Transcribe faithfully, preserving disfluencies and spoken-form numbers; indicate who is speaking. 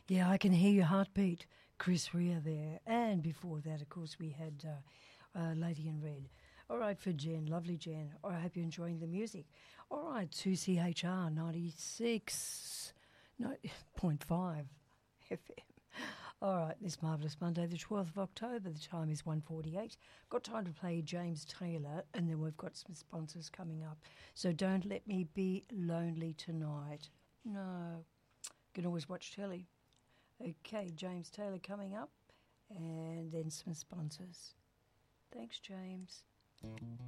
Speaker 1: Yeah, I can hear your heartbeat. Chris Rea there. And before that, of course, we had uh, uh, Lady in Red. All right, for Jen. Lovely Jen. I hope you're enjoying the music. All right, two C H R ninety-six point five F M. All right, this marvellous Monday, the twelfth of October. The time is one forty-eight. Got time to play James Taylor, and then we've got some sponsors coming up. So don't let me be lonely tonight. No. You can always watch telly. Okay, James Taylor coming up, and then some sponsors. Thanks, James.